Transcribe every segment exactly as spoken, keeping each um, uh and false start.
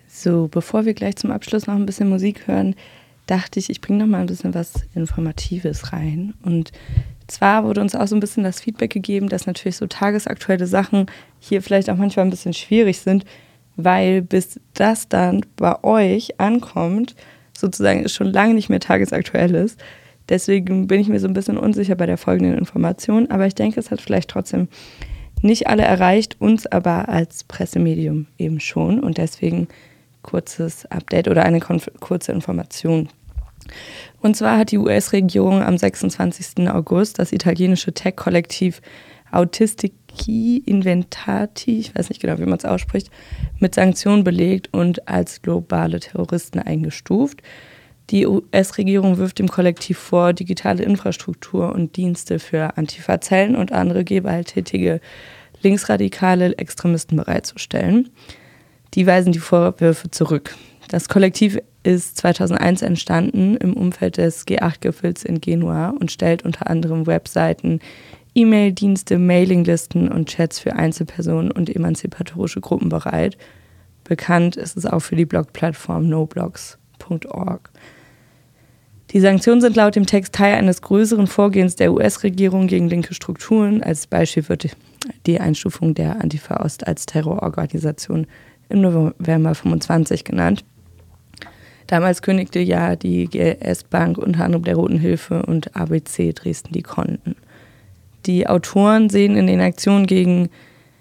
So, bevor wir gleich zum Abschluss noch ein bisschen Musik hören, dachte ich, ich bringe noch mal ein bisschen was Informatives rein. Und zwar wurde uns auch so ein bisschen das Feedback gegeben, dass natürlich so tagesaktuelle Sachen hier vielleicht auch manchmal ein bisschen schwierig sind, weil bis das dann bei euch ankommt, sozusagen ist schon lange nicht mehr tagesaktuell ist. Deswegen bin ich mir so ein bisschen unsicher bei der folgenden Information. Aber ich denke, es hat vielleicht trotzdem nicht alle erreicht, uns aber als Pressemedium eben schon. Und deswegen kurzes Update oder eine konf- kurze Information. Und zwar hat die U S-Regierung am sechsundzwanzigsten August das italienische Tech-Kollektiv Autistici Inventati, ich weiß nicht genau, wie man es ausspricht, mit Sanktionen belegt und als globale Terroristen eingestuft. Die U S-Regierung wirft dem Kollektiv vor, digitale Infrastruktur und Dienste für Antifa-Zellen und andere gewalttätige linksradikale Extremisten bereitzustellen. Die weisen die Vorwürfe zurück. Das Kollektiv ist zweitausendeins entstanden im Umfeld des G acht Gipfels in Genua und stellt unter anderem Webseiten, E-Mail-Dienste, Mailinglisten und Chats für Einzelpersonen und emanzipatorische Gruppen bereit. Bekannt ist es auch für die Blogplattform noblogs punkt org. Die Sanktionen sind laut dem Text Teil eines größeren Vorgehens der U S-Regierung gegen linke Strukturen. Als Beispiel wird die Einstufung der Antifa Ost als Terrororganisation im November fünfundzwanzig genannt. Damals kündigte ja die G S-Bank unter anderem der Roten Hilfe und A B C Dresden die Konten. Die Autoren sehen in den Aktionen gegen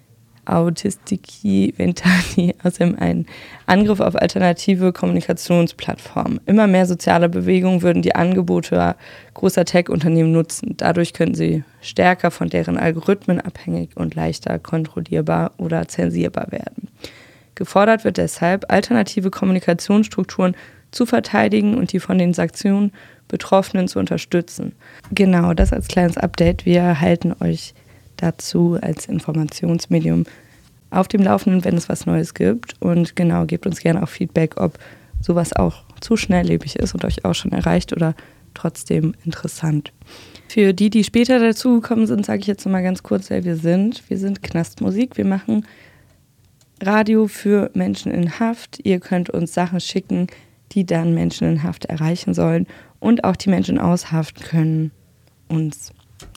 Autistici Inventati außerdem einen Angriff auf alternative Kommunikationsplattformen. Immer mehr soziale Bewegungen würden die Angebote großer Tech-Unternehmen nutzen. Dadurch könnten sie stärker von deren Algorithmen abhängig und leichter kontrollierbar oder zensierbar werden. Gefordert wird deshalb, alternative Kommunikationsstrukturen zu verteidigen und die von den Sanktionen Betroffenen zu unterstützen. Genau, das als kleines Update. Wir halten euch dazu als Informationsmedium auf dem Laufenden, wenn es was Neues gibt. Und genau, gebt uns gerne auch Feedback, ob sowas auch zu schnelllebig ist und euch auch schon erreicht oder trotzdem interessant. Für die, die später dazugekommen sind, sage ich jetzt noch mal ganz kurz, wer wir sind. Wir sind Knastmusik. Wir machen Radio für Menschen in Haft. Ihr könnt uns Sachen schicken, die dann Menschen in Haft erreichen sollen. Und auch die Menschen aus Haft können uns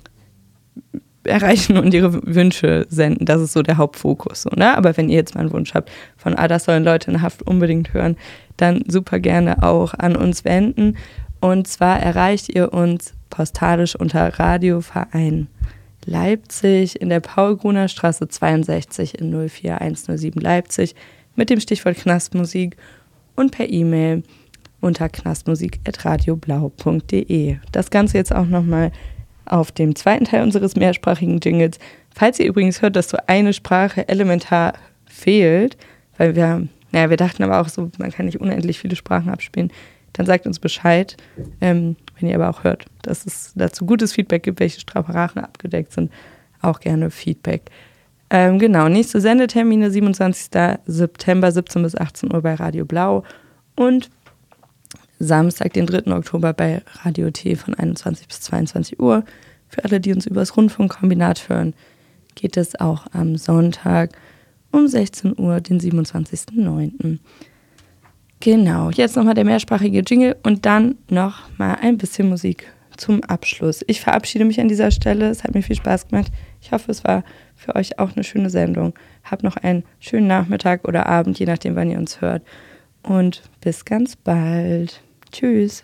erreichen und ihre Wünsche senden. Das ist so der Hauptfokus. So, ne? Aber wenn ihr jetzt mal einen Wunsch habt von, ah, das sollen Leute in Haft unbedingt hören, dann super gerne auch an uns wenden. Und zwar erreicht ihr uns postalisch unter Radioverein Leipzig in der Paul-Gruner-Straße zweiundsechzig in null vier eins null sieben Leipzig mit dem Stichwort Knastmusik und per E-Mail unter knastmusik at radioblau punkt de. Das Ganze jetzt auch nochmal auf dem zweiten Teil unseres mehrsprachigen Jingles. Falls ihr übrigens hört, dass so eine Sprache elementar fehlt, weil wir, naja, wir dachten aber auch so, man kann nicht unendlich viele Sprachen abspielen, dann sagt uns Bescheid, ähm, wenn ihr aber auch hört, dass es dazu gutes Feedback gibt, welche Sprachen abgedeckt sind, auch gerne Feedback. Ähm, genau, nächste Sendetermine, siebenundzwanzigsten September, siebzehn bis achtzehn Uhr bei Radio Blau und Samstag, den dritten Oktober bei Radio T von einundzwanzig bis zweiundzwanzig Uhr. Für alle, die uns übers Rundfunkkombinat hören, geht es auch am Sonntag um sechzehn Uhr, den siebenundzwanzigsten neunten Genau, jetzt nochmal der mehrsprachige Jingle und dann nochmal ein bisschen Musik zum Abschluss. Ich verabschiede mich an dieser Stelle. Es hat mir viel Spaß gemacht. Ich hoffe, es war für euch auch eine schöne Sendung. Habt noch einen schönen Nachmittag oder Abend, je nachdem, wann ihr uns hört. Und bis ganz bald. Tschüss.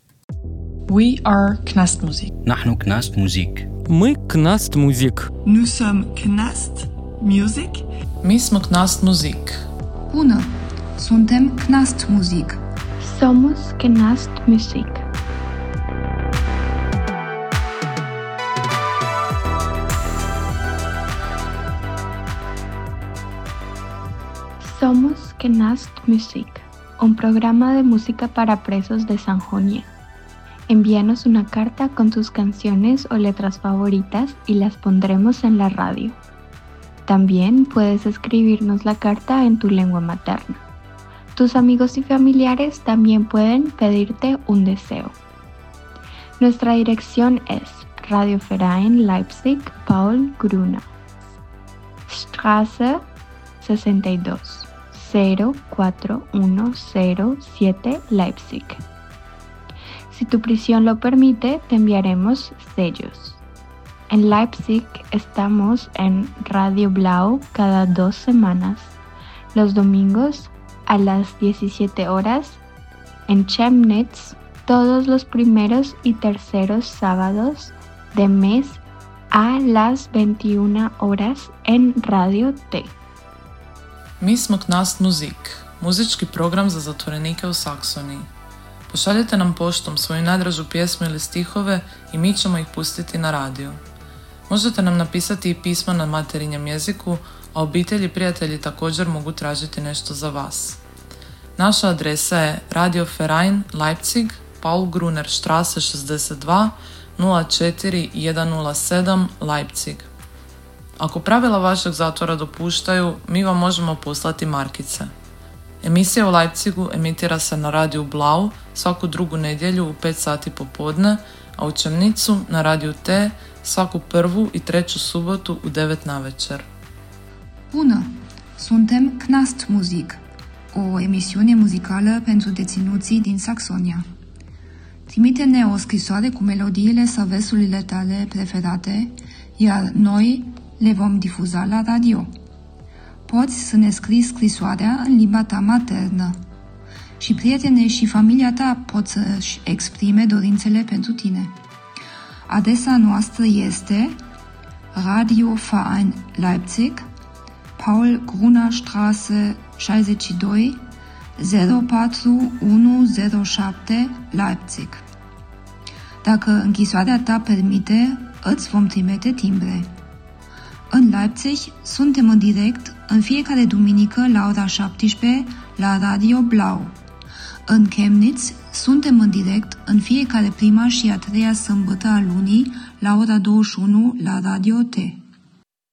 We are Knastmusik. نحن كناست موزيك. Мы Knast Musik. Nous sommes Knast Music. Mi smo Knastmusik. Bună! Suntem Knast Musik. Somos Knast Musik. Somos Knast Musik, un programa de música para presos de Sajonia. Envíanos una carta con tus canciones o letras favoritas y las pondremos en la radio. También puedes escribirnos la carta en tu lengua materna. Tus amigos y familiares también pueden pedirte un deseo. Nuestra dirección es Radioverein Leipzig Paul Gruner, Straße sesenta y dos, cero cuatro uno cero siete Leipzig. Si tu prisión lo permite, te enviaremos sellos. En Leipzig estamos en Radio Blau cada dos semanas, los domingos a las diecisiete horas, en Chemnitz todos los primeros y terceros sábados de mes a las veintiuna horas en Radio T. Mi smo Knast Muzik, muzički program za zatvorenike u Saksoniji. Pošaljite nam poštom svoju najdražu pjesmu ili stihove i mi ćemo ih pustiti na radiju. Možete nam napisati i pismo na materinjem jeziku, a obitelji i prijatelji također mogu tražiti nešto za vas. Naša adresa je Radio Verein Leipzig, Paul Gruner Straße šezdeset dva, nula četiri jedan nula sedam Leipzig. Ako pravila vašeg zatvora dopuštaju, mi vam možemo poslati markice. Emisija u Leipzigu emitira se na radiju Blau svaku drugu nedjelju u pet sati popodne, a u Chemnitzu na radiju T svaku prvu i treću subotu u devet navečer. Bună! Suntem Knast Muzik, o emisiune muzicală pentru deținuții din Saxonia. Trimite-ne o scrisoare cu melodiile sau versurile tale preferate, iar noi le vom difuza la radio. Poți să ne scrii scrisoarea în limba ta maternă. Și prietenii și familia ta pot să-și exprime dorințele pentru tine. Adresa noastră este Radio Verein Leipzig, Paul Gruner Straße șaizeci și doi, zero patru unu zero șapte Leipzig. Dacă închisoarea ta permite, îți vom trimite timbre. În Leipzig suntem în direct în fiecare duminică la ora șaptesprezece la Radio Blau. În Chemnitz suntem în direct în fiecare prima și a treia sâmbătă a lunii la ora douăzeci și unu la Radio T.